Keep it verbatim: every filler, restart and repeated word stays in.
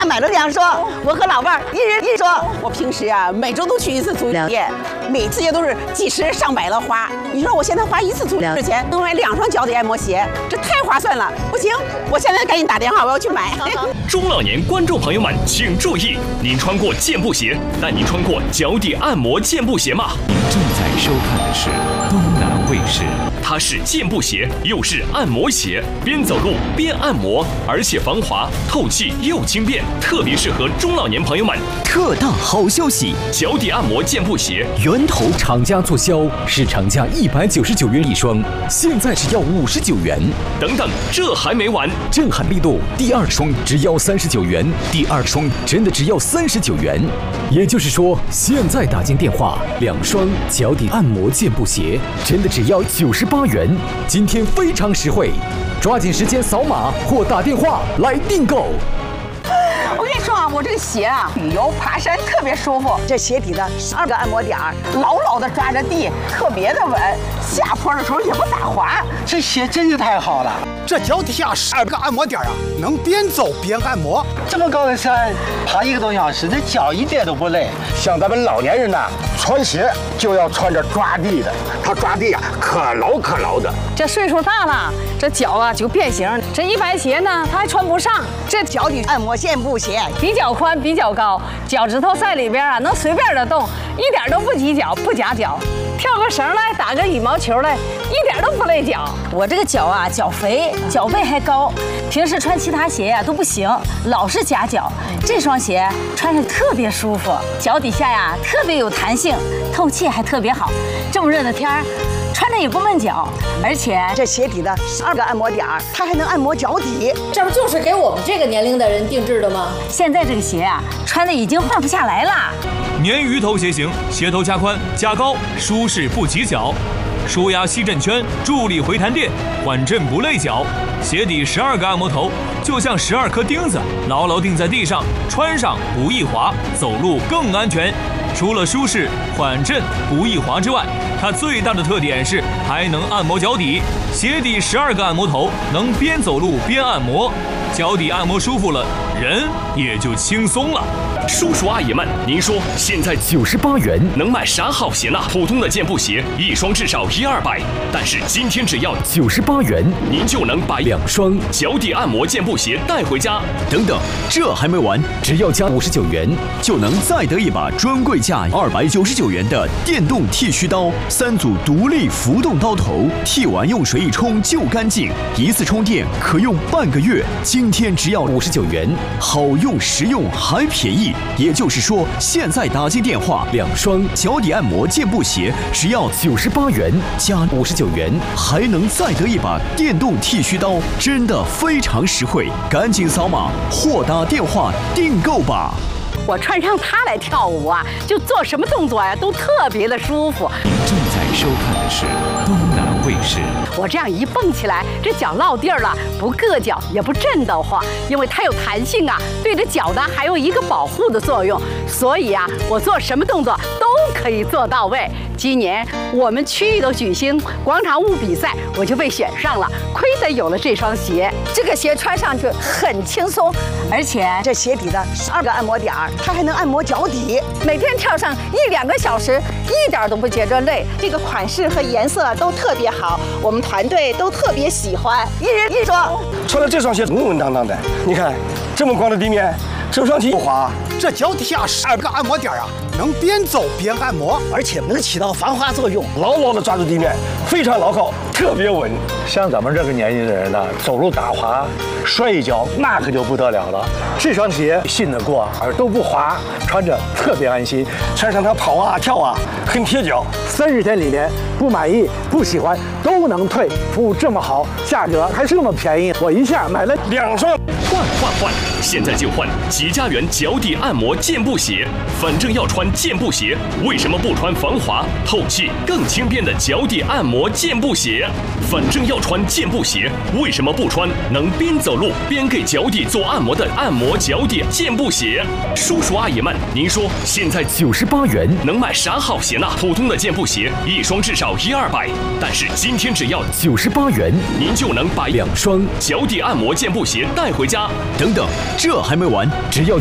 买了两双，我和老伴儿一人一双。我平时啊，每周都去一次足疗店，每次也都是几十上百的花。你说我现在花一次足疗的钱，能买两双脚底按摩鞋，这太划算了。不行，我现在赶紧打电话，我要去买。 中老年观众朋友们请注意，您穿过健步鞋，但您穿过脚底按摩健步鞋吗？ 您正在收看的是东南卫视。 它是健步鞋，又是按摩鞋，边走路边按摩，而且防滑、透气又轻便，特别适合中老年朋友们。 特大好消息！ 脚底按摩健步鞋源头厂家促销，市场价一百九十九元一双，现在只要五十九元。 等等，这还没完！ 震撼力度，第二双只要三十九元，第二双真的只要三十九元。也就是说，现在打进电话，两双脚底按摩健步鞋真的只要九十八元。今天非常实惠，抓紧时间扫码或打电话来订购。 我跟你说啊，我这个鞋啊，旅游爬山特别舒服。这鞋底的十二个按摩点儿，牢牢的抓着地，特别的稳。下坡的时候也不打滑。 这鞋真是太好了。 这脚底下十二个按摩点啊，能边走边按摩。 这么高的山，爬一个多小时，这脚一点都不累。 像咱们老年人呐，穿鞋就要穿着抓地的，它抓地啊可牢可牢的。 这岁数大了，这脚啊就变形。这一般鞋呢，它还穿不上。 这脚底按摩健步鞋比较宽，比较高，脚趾头在里边啊，能随便的动，一点都不挤脚，不夹脚。跳个绳来，打个羽毛球来，一点都不累脚。我这个脚啊，脚肥，脚背还高，平时穿其他鞋呀、啊、都不行，老是夹脚。这双鞋穿着特别舒服，脚底下呀特别有弹性，透气还特别好。这么热的天儿，穿着也不闷脚，而且这鞋底的十二个按摩点儿，它还能按摩脚底。 这不就是给我们这个年龄的人定制的吗？ 现在这个鞋啊，穿的已经换不下来了。 鲶鱼头鞋型，鞋头加宽加高，舒适不挤脚，舒压吸震圈，助力回弹垫，缓震不累脚。鞋底十二个按摩头，就像十二颗钉子，牢牢钉在地上，穿上不易滑，走路更安全。除了舒适、缓震、不易滑之外，它最大的特点是还能按摩脚底。鞋底十二个按摩头，能边走路边按摩，脚底按摩舒服了，人也就轻松了。 叔叔阿姨们，您说现在九十八元能买啥好鞋呢？普通的健步鞋一双至少一二百，但是今天只要九十八元， 您就能把两双脚底按摩健步鞋带回家。 等等，这还没完，只要加五十九元，就能再得一把专柜价二百九十九元的电动剃须刀，三组独立浮动刀头，剃完用水一冲就干净，一次充电可用半个月。今天只要五十九元，好用实用还便宜。也就是说，现在打进电话，两双脚底按摩健步鞋只要九十八元加五十九元，还能再得一把电动剃须刀，真的非常实惠！赶紧扫码或打电话订购吧。 我穿上它来跳舞啊，就做什么动作呀、啊、都特别的舒服。 您正在收看的是东南卫视。 我这样一蹦起来，这脚落地儿了，不硌脚也不震得慌，因为它有弹性啊，对着脚呢还有一个保护的作用，所以啊，我做什么动作都可以做到位。今年我们区域的举行广场舞比赛，我就被选上了，亏得有了这双鞋。这个鞋穿上去很轻松，而且这鞋底的十二个按摩点儿，它还能按摩脚底。每天跳上一两个小时，一点都不觉着累。这个款式和颜色都特别好，我们团队都特别喜欢。一人一双， 穿了这双鞋稳稳当当的，你看这么光的地面，这双鞋不滑。 这脚底下十二个按摩点啊，能边走边按摩，而且能起到防滑作用， 牢牢的抓住地面，非常牢靠，特别稳。 像咱们这个年纪的人呢，走路打滑，摔一跤那可就不得了了。这双鞋信得过，而都不滑，穿着特别安心。 穿上它跑啊跳啊，很贴脚。 三十天里面不满意、不喜欢都能退，服务这么好，价格还是那么便宜，我一下买了两双。 换换换！现在就换吉家园脚底按摩健步鞋。反正要穿健步鞋，为什么不穿防滑、透气、更轻便的脚底按摩健步鞋？ 反正要穿健步鞋，为什么不穿能边走路边给脚底做按摩的按摩脚底健步鞋？叔叔阿姨们，您说现在九十八元能买啥好鞋呢？普通的健步鞋一双至少一二百，但是今天只要九十八元， 您就能把两双脚底按摩健步鞋带回家。 等等，这还没完，只要